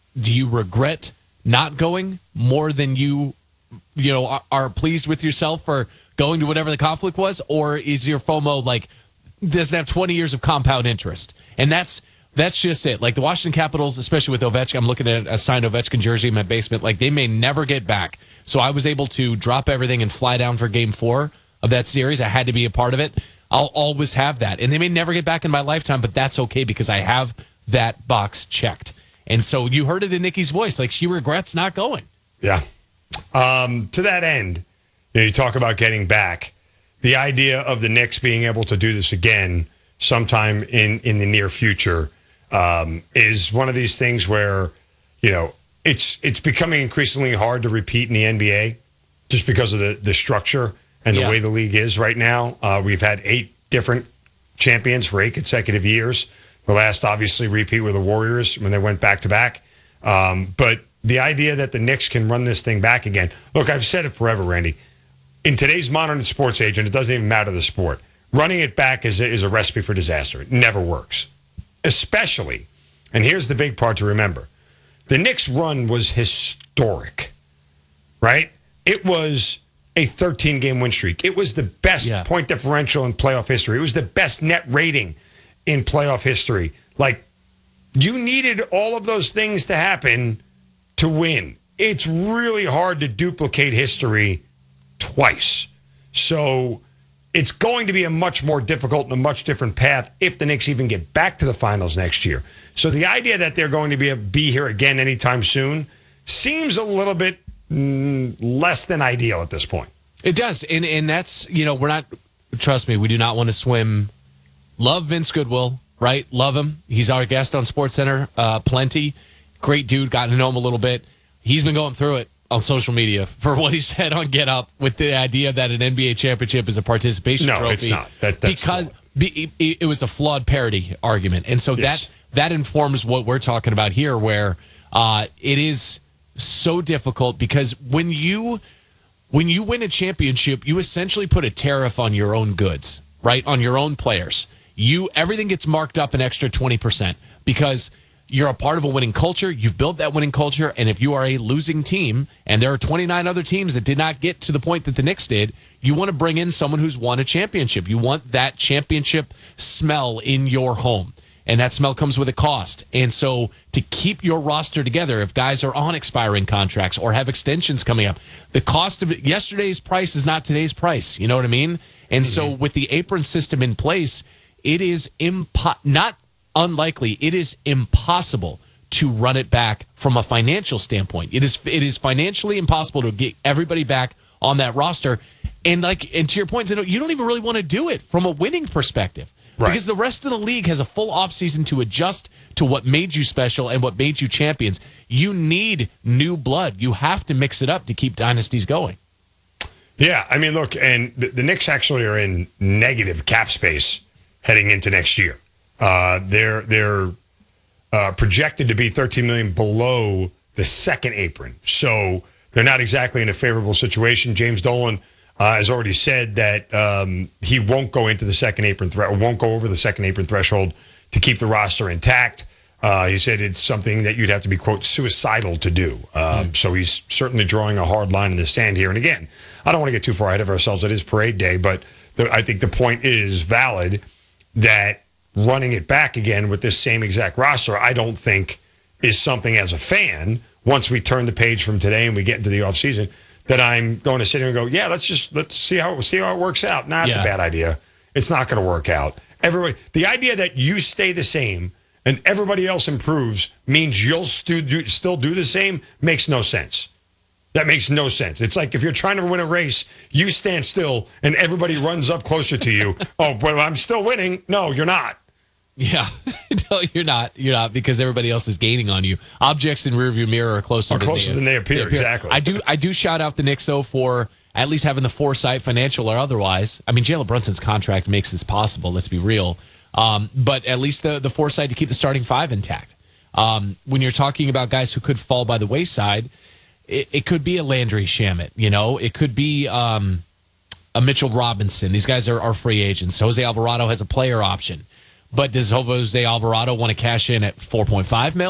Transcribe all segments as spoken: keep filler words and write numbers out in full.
do you regret not going more than you, you know, are, are pleased with yourself for going to whatever the conflict was? Or is your FOMO like, does it have twenty years of compound interest? And that's that's just it. Like the Washington Capitals, especially with Ovechkin, I'm looking at a signed Ovechkin jersey in my basement. Like they may never get back. So I was able to drop everything and fly down for game four of that series. I had to be a part of it. I'll always have that. And they may never get back in my lifetime, but that's okay because I have that box checked. And so you heard it in Nikki's voice. Like she regrets not going. Yeah. Um, to that end, you know, you talk about getting back. The idea of the Knicks being able to do this again sometime in, in the near future um, is one of these things where, you know, it's it's becoming increasingly hard to repeat in the N B A just because of the, the structure and the yeah. way the league is right now. Uh, we've had eight different champions for eight consecutive years. The last, obviously, repeat were the Warriors when they went back-to-back. Um, but the idea that the Knicks can run this thing back again. Look, I've said it forever, Randy. In today's modern sports age, and it doesn't even matter the sport, running it back is a, is a recipe for disaster. It never works. Especially, and here's the big part to remember, the Knicks' run was historic, right? It was a thirteen-game win streak. It was the best yeah. point differential in playoff history. It was the best net rating in playoff history. Like, you needed all of those things to happen to win. It's really hard to duplicate history twice. So it's going to be a much more difficult and a much different path if the Knicks even get back to the finals next year. So the idea that they're going to be, a, be here again anytime soon seems a little bit mm, less than ideal at this point. It does. And, and that's, you know, we're not, trust me, we do not want to swim. Love Vince Goodwill, right? Love him. He's our guest on SportsCenter uh, plenty. Great dude. Gotten to know him a little bit. He's been going through it on social media for what he said on Get Up with the idea that an N B A championship is a participation no, trophy. it's not. That, that's because be, it, it was a flawed parody argument. And so yes. that that informs what we're talking about here, where uh, it is so difficult because when you when you win a championship, you essentially put a tariff on your own goods, right? On your own players. You everything gets marked up an extra twenty percent because you're a part of a winning culture. You've built that winning culture. And if you are a losing team, and there are twenty-nine other teams that did not get to the point that the Knicks did, you want to bring in someone who's won a championship. You want that championship smell in your home. And that smell comes with a cost. And so to keep your roster together, if guys are on expiring contracts or have extensions coming up, the cost of it, yesterday's price is not today's price. You know what I mean? And mm-hmm. so with the apron system in place, it is impo- not unlikely. It is impossible to run it back from a financial standpoint. It is it is financially impossible to get everybody back on that roster. And like and to your point, Zeno, you don't even really want to do it from a winning perspective. Right. Because the rest of the league has a full offseason to adjust to what made you special and what made you champions. You need new blood. You have to mix it up to keep dynasties going. Yeah, I mean, look, and the, the Knicks actually are in negative cap space heading into next year. Uh, they're they're uh, projected to be thirteen million dollars below the second apron, so they're not exactly in a favorable situation. James Dolan uh, has already said that um, he won't go into the second apron threat, or won't go over the second apron threshold to keep the roster intact. Uh, he said it's something that you'd have to be, quote, suicidal to do. Um, mm. So he's certainly drawing a hard line in the sand here. And again, I don't want to get too far ahead of ourselves. It is parade day, but the, I think the point is valid that running it back again with this same exact roster, I don't think is something as a fan, once we turn the page from today and we get into the offseason, that I'm going to sit here and go, yeah, let's just let's see how see how it works out. Nah, it's yeah. a bad idea. It's not going to work out. Everybody, the idea that you stay the same and everybody else improves means you'll stu- do, still do the same makes no sense. That makes no sense. It's like if you're trying to win a race, you stand still and everybody runs up closer to you. Oh, but I'm still winning. No, you're not. Yeah, no, you're not. You're not because everybody else is gaining on you. Objects in rearview mirror are closer, are than, closer they, than they appear. They appear. Exactly. I do. I do shout out the Knicks though for at least having the foresight, financial or otherwise. I mean, Jalen Brunson's contract makes this possible. Let's be real. Um, but at least the the foresight to keep the starting five intact. Um, when you're talking about guys who could fall by the wayside, it, it could be a Landry Shamet. You know, it could be um, a Mitchell Robinson. These guys are, are free agents. Jose Alvarado has a player option. But does Jose Alvarado want to cash in at four point five mil? Or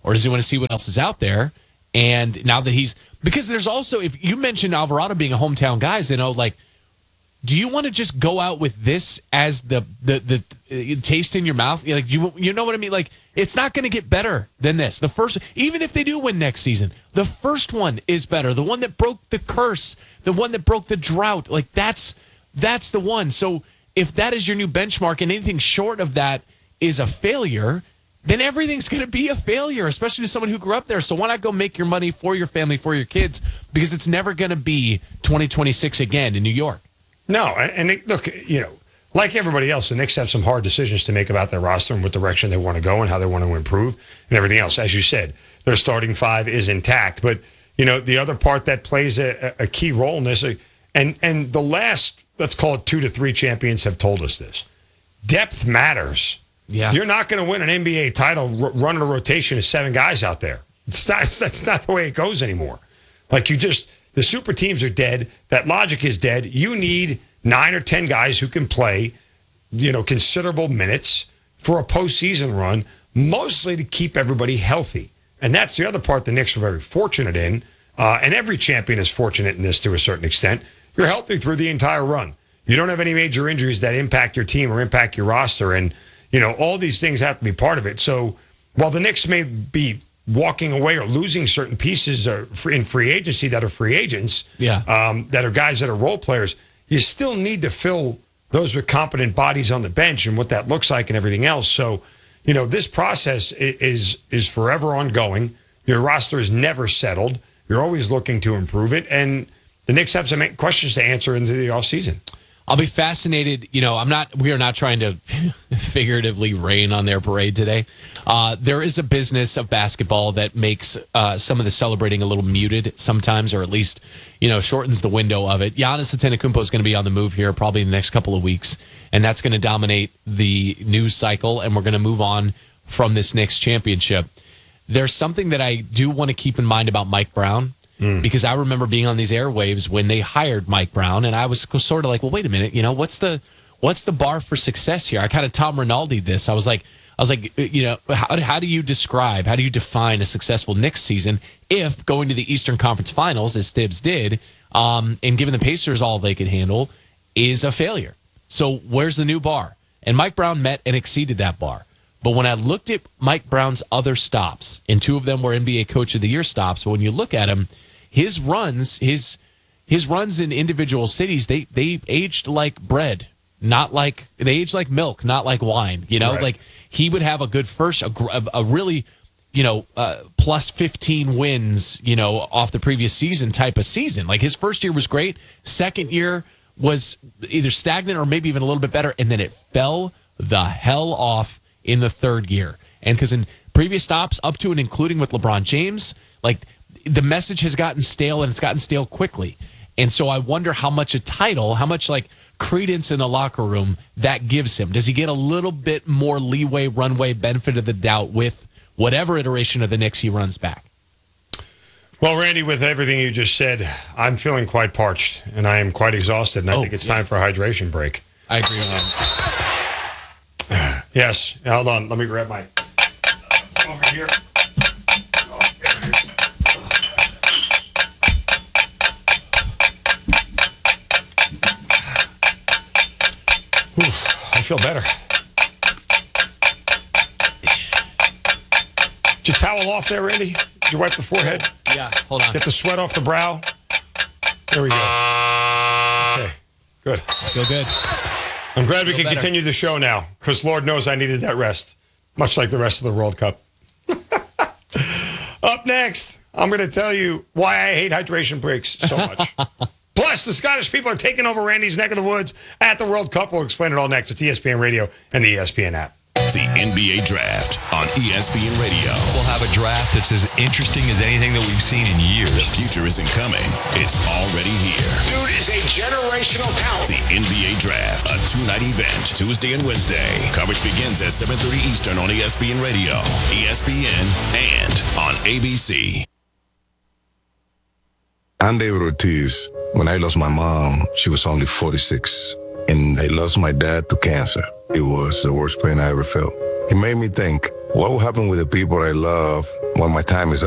or does he want to see what else is out there? And now that he's because there's also if you mentioned Alvarado being a hometown guy, you know, like. Do you want to just go out with this as the the the, the taste in your mouth? Like you you know what I mean? Like it's not going to get better than this. The first, even if they do win next season, the first one is better. The one that broke the curse, the one that broke the drought. Like that's that's the one. So if that is your new benchmark and anything short of that is a failure, then everything's going to be a failure, especially to someone who grew up there. So why not go make your money for your family, for your kids? Because it's never going to be twenty twenty-six again in New York. No, and, and it, look, you know, like everybody else, the Knicks have some hard decisions to make about their roster and what direction they want to go and how they want to improve and everything else. As you said, their starting five is intact. But, you know, the other part that plays a, a key role in this, and, and the last, let's call it two to three champions have told us this. Depth matters. Yeah. You're not going to win an N B A title r- running a rotation of seven guys out there. It's not, it's, that's not the way it goes anymore. Like you just... The super teams are dead. That logic is dead. You need nine or ten guys who can play, you know, considerable minutes for a postseason run, mostly to keep everybody healthy. And that's the other part the Knicks are very fortunate in. Uh, and every champion is fortunate in this to a certain extent. You're healthy through the entire run. You don't have any major injuries that impact your team or impact your roster. And, you know, all these things have to be part of it. So while the Knicks may be walking away or losing certain pieces in free agency that are free agents, yeah, um, that are guys that are role players, you still need to fill those with competent bodies on the bench and what that looks like and everything else. So, you know, this process is is forever ongoing. Your roster is never settled. You're always looking to improve it. And the Knicks have some questions to answer into the offseason. I'll be fascinated. You know, I'm not. We are not trying to figuratively rain on their parade today. Uh, there is a business of basketball that makes uh, some of the celebrating a little muted sometimes, or at least, you know, shortens the window of it. Giannis Antetokounmpo is going to be on the move here probably in the next couple of weeks, and that's going to dominate the news cycle. And we're going to move on from this Knicks championship. There's something that I do want to keep in mind about Mike Brown. Mm. Because I remember being on these airwaves when they hired Mike Brown, and I was sort of like, well, wait a minute, you know, what's the what's the bar for success here? I kind of Tom Rinaldi'd this. I was like, I was like, you know, how, how do you describe, how do you define a successful Knicks season if going to the Eastern Conference Finals, as Thibs did, um, and giving the Pacers all they could handle, is a failure? So where's the new bar? And Mike Brown met and exceeded that bar. But when I looked at Mike Brown's other stops, and two of them were N B A Coach of the Year stops, but when you look at him, his runs, his his runs in individual cities, they they aged like bread, not like they aged like milk, not like wine. You know, right. Like he would have a good first, a, a really, you know, uh, plus fifteen wins, you know, off the previous season type of season. Like his first year was great, second year was either stagnant or maybe even a little bit better, and then it fell the hell off in the third year. And because in previous stops, up to and including with LeBron James, like. The message has gotten stale, and it's gotten stale quickly. And so I wonder how much a title, how much like credence in the locker room that gives him. Does he get a little bit more leeway, runway, benefit of the doubt with whatever iteration of the Knicks he runs back? Well, Randy, with everything you just said, I'm feeling quite parched, and I am quite exhausted, and I oh, think it's yes. time for a hydration break. I agree with that. Yes. Hold on. Let me grab my over here. Oof, I feel better. Did you towel off there, Randy? Did you wipe the forehead? Yeah, hold on. Get the sweat off the brow. There we go. Okay, good. I feel good. I'm glad we can better. continue the show now, because Lord knows I needed that rest, much like the rest of the World Cup. Up next, I'm going to tell you why I hate hydration breaks so much. Plus, the Scottish people are taking over Randy's neck of the woods at the World Cup. We'll explain it all next. It's E S P N Radio and the E S P N app. The N B A Draft on E S P N Radio. We'll have a draft that's as interesting as anything that we've seen in years. The future isn't coming. It's already here. Dude is a generational talent. The N B A Draft, a two-night event, Tuesday and Wednesday. Coverage begins at seven thirty Eastern on E S P N Radio, E S P N, and on A B C. I'm David Ortiz. When I lost my mom, she was only forty-six, and I lost my dad to cancer. It was the worst pain I ever felt. It made me think, what will happen with the people I love when my time is up?